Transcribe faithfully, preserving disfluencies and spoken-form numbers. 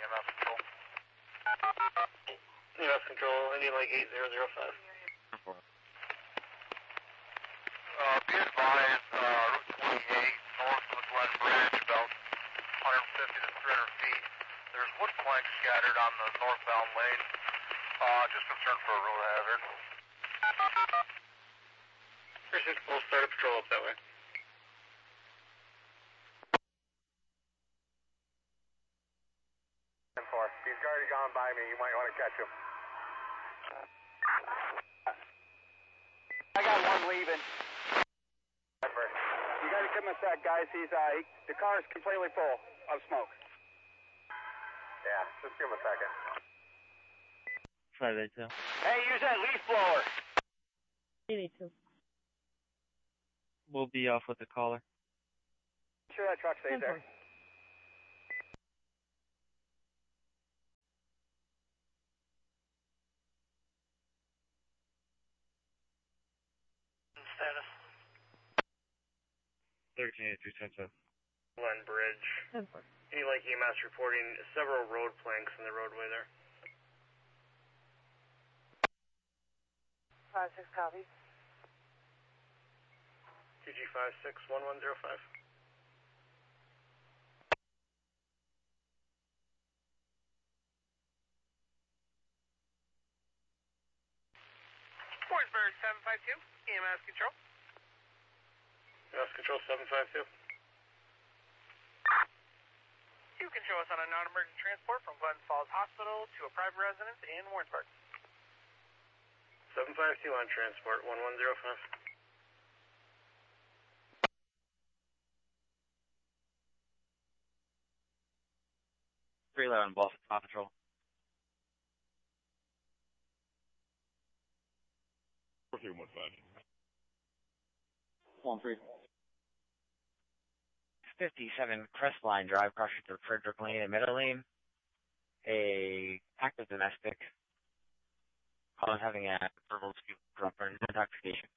M S Control. E M S Control, Indian Lake eight zero zero five. Uh, be advised, uh, Route twenty-eight, north of the Glen Bridge, about one fifty to three hundred feet. There's wood planks scattered on the northbound lane. Uh, just concerned for a road hazard. Precinct, we'll start a patrol up that way. He's already gone by me. You might want to catch him. I got one leaving. You got to give him a sec, guys. He's uh, he, the car is completely full of smoke. Yeah, just give him a second. Try that too. Hey, use that leaf blower. You need to. We'll be off with the caller. Sure that truck stays there. Status. thirteen eight two ten seven. Glen Bridge. Indian Lake E M S reporting several road planks in the roadway there. Five six copy. T G five six one one zero five. Warrensburg seven five two, E M S Control. E M S Control seven five two. You can show us on a non-emergent transport from Glens Falls Hospital to a private residence in Warrensburg. seven five two on transport, one one zero five. three eleven, Boston Paw Patrol. four three one five. one three. fifty-seven Crestline Drive, crossing through Frederick Lane and Meadow Lane. A active domestic. Calling having a verbal dispute from intoxication.